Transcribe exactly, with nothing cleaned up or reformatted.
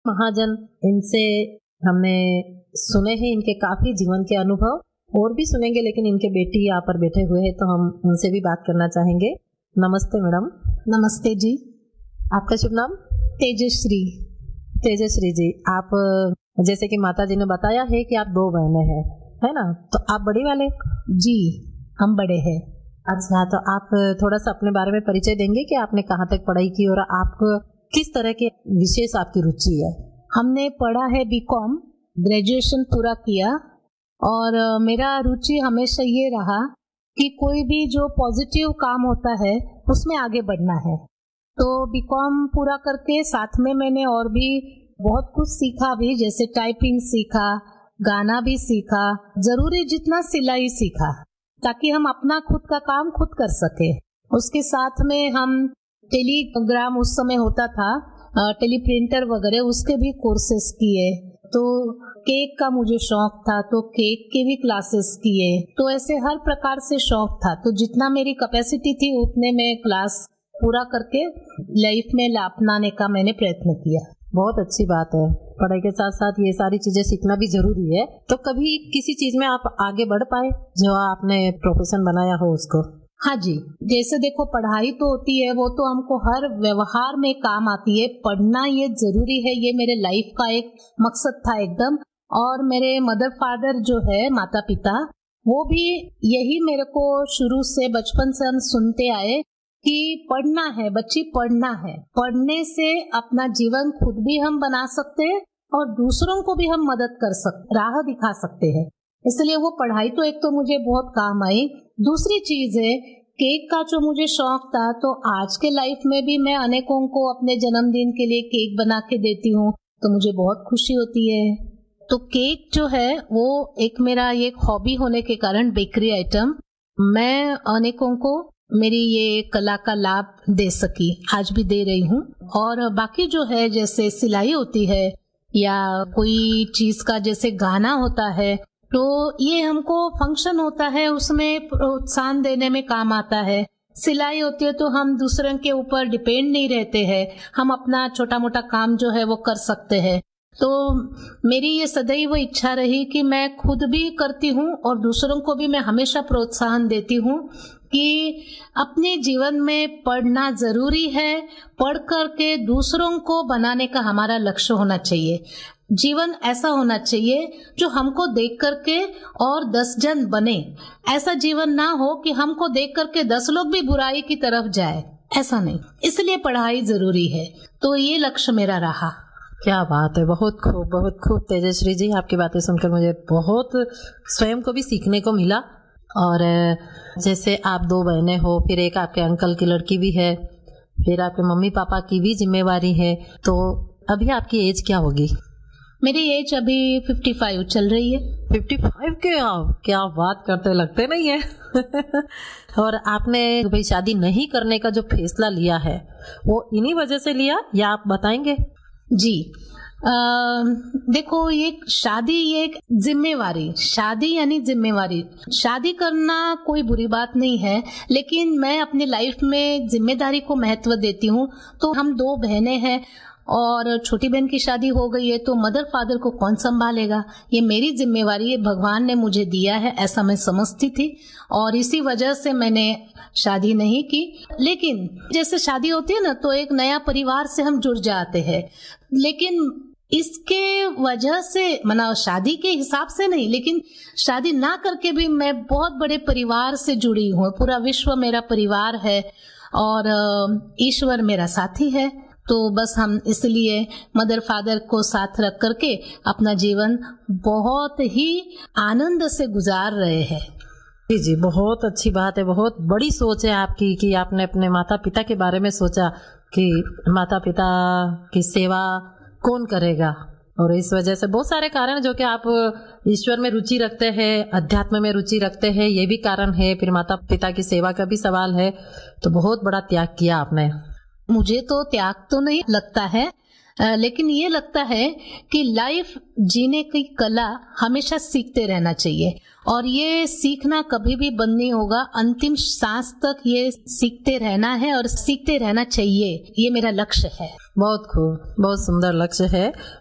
महाजन, इनसे हमने सुने हैं इनके काफी जीवन के अनुभव, और भी सुनेंगे, लेकिन इनके बेटी यहाँ पर बैठे हुए हैं तो हम उनसे भी बात करना चाहेंगे। नमस्ते मैडम। नमस्ते जी। आपका शुभ नाम? तेजश्री। तेजश्री जी, आप जैसे कि माता जी ने बताया है कि आप दो बहनें हैं, है ना? तो आप बड़ी वाले? जी, हम बड़े हैं। अच्छा, तो आप थोड़ा सा अपने बारे में परिचय देंगे कि आपने कहाँ तक पढ़ाई की और आप किस तरह के विशेष आपकी रुचि है? हमने पढ़ा है बीकॉम, ग्रेजुएशन पूरा किया, और मेरा रुचि हमेशा ये रहा कि कोई भी जो पॉजिटिव काम होता है उसमें आगे बढ़ना है। तो बीकॉम पूरा करके साथ में मैंने और भी बहुत कुछ सीखा भी, जैसे टाइपिंग सीखा, गाना भी सीखा, जरूरी जितना सिलाई सीखा, ताकि हम अपना खुद का काम खुद कर सके। उसके साथ में हम टेलीग्राम उस समय होता था, टेली प्रिंटर वगैरह, उसके भी कोर्सेस किए। तो केक का मुझे शौक था, तो केक के भी क्लासेस किए। तो ऐसे हर प्रकार से शौक था, तो जितना मेरी कैपेसिटी थी उतने में क्लास पूरा करके लाइफ में अपनाने का मैंने प्रयत्न किया। बहुत अच्छी बात है, पढ़ाई के साथ साथ ये सारी चीजें सीखना भी जरूरी है। तो कभी किसी चीज में आप आगे बढ़ पाए जो आपने प्रोफेशन बनाया हो उसको? हाँ जी, जैसे देखो पढ़ाई तो होती है, वो तो हमको हर व्यवहार में काम आती है। पढ़ना ये जरूरी है, ये मेरे लाइफ का एक मकसद था एकदम। और मेरे मदर फादर जो है, माता पिता, वो भी यही मेरे को शुरू से बचपन से हम सुनते आए कि पढ़ना है बच्ची, पढ़ना है। पढ़ने से अपना जीवन खुद भी हम बना सकते हैं और दूसरों को भी हम मदद कर सकते, राह दिखा सकते हैं। इसलिए वो पढ़ाई तो एक तो मुझे बहुत काम आई। दूसरी चीज है केक का जो मुझे शौक था, तो आज के लाइफ में भी मैं अनेकों को अपने जन्मदिन के लिए केक बना के देती हूँ, तो मुझे बहुत खुशी होती है। तो केक जो है वो एक मेरा एक हॉबी होने के कारण, बेकरी आइटम, मैं अनेकों को मेरी ये कला का लाभ दे सकी, आज भी दे रही हूँ। और बाकी जो है जैसे सिलाई होती है या कोई चीज का जैसे गाना होता है, तो ये हमको फंक्शन होता है उसमें प्रोत्साहन देने में काम आता है। सिलाई होती है तो हम दूसरों के ऊपर डिपेंड नहीं रहते हैं, हम अपना छोटा मोटा काम जो है वो कर सकते हैं। तो मेरी ये सदैव इच्छा रही कि मैं खुद भी करती हूँ और दूसरों को भी मैं हमेशा प्रोत्साहन देती हूँ कि अपने जीवन में पढ़ना जरूरी है। पढ़ करके दूसरों को बनाने का हमारा लक्ष्य होना चाहिए। जीवन ऐसा होना चाहिए जो हमको देख करके और दस जन बने। ऐसा जीवन ना हो कि हमको देख करके दस लोग भी बुराई की तरफ जाए, ऐसा नहीं। इसलिए पढ़ाई जरूरी है, तो ये लक्ष्य मेरा रहा। क्या बात है, बहुत खूब, बहुत खूब तेजश्री जी, आपकी बातें सुनकर मुझे बहुत स्वयं को भी सीखने को मिला। और जैसे आप दो बहनें हो, फिर एक आपके अंकल की लड़की भी है, फिर आपके मम्मी पापा की भी जिम्मेवारी है, तो अभी आपकी एज क्या होगी? मेरी एज अभी पचपन चल रही है। पचपन के आप क्या बात करते, लगते नहीं है। और आपने भाई शादी नहीं करने का जो फैसला लिया है वो इन्हीं वजह से लिया, या आप बताएंगे? जी, आ, देखो ये शादी ये एक जिम्मेवारी, शादी यानी जिम्मेवारी। शादी करना कोई बुरी बात नहीं है, लेकिन मैं अपनी लाइफ में जिम्मेदारी को महत्व देती हूँ। तो हम दो बहनें हैं और छोटी बहन की शादी हो गई है, तो मदर फादर को कौन संभालेगा, ये मेरी जिम्मेवारी है, भगवान ने मुझे दिया है, ऐसा मैं समझती थी। और इसी वजह से मैंने शादी नहीं की। लेकिन जैसे शादी होती है ना, तो एक नया परिवार से हम जुड़ जाते हैं, लेकिन इसके वजह से, मना शादी के हिसाब से नहीं, लेकिन शादी ना करके भी मैं बहुत बड़े परिवार से जुड़ी हूँ। पूरा विश्व मेरा परिवार है और ईश्वर मेरा साथी है। तो बस हम इसलिए मदर फादर को साथ रख करके अपना जीवन बहुत ही आनंद से गुजार रहे हैं। जी जी, बहुत अच्छी बात है, बहुत बड़ी सोच है आपकी कि आपने अपने माता पिता के बारे में सोचा कि माता पिता की सेवा कौन करेगा। और इस वजह से बहुत सारे कारण, जो कि आप ईश्वर में रुचि रखते हैं, अध्यात्म में रुचि रखते हैं, ये भी कारण है। फिर माता पिता की सेवा का भी सवाल है, तो बहुत बड़ा त्याग किया आपने। मुझे तो त्याग तो नहीं लगता है, लेकिन ये लगता है कि लाइफ जीने की कला हमेशा सीखते रहना चाहिए, और ये सीखना कभी भी बंद नहीं होगा। अंतिम सांस तक ये सीखते रहना है और सीखते रहना चाहिए, ये मेरा लक्ष्य है। बहुत खूब, बहुत सुंदर लक्ष्य है।